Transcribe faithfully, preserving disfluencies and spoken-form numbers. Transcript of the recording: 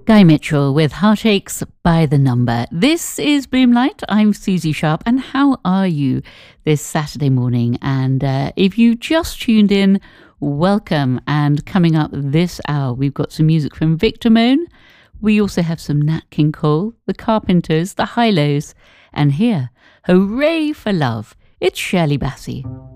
Guy Mitchell with Heartaches by the Number. This is Boomlight. I'm Susie Sharp, and how are you this Saturday morning? And uh, if you just tuned in, welcome. And coming up this hour, we've got some music from Victor Moan. We also have some Nat King Cole, the Carpenters, the Hi-Lows, and here, hooray for love, it's Shirley Bassey.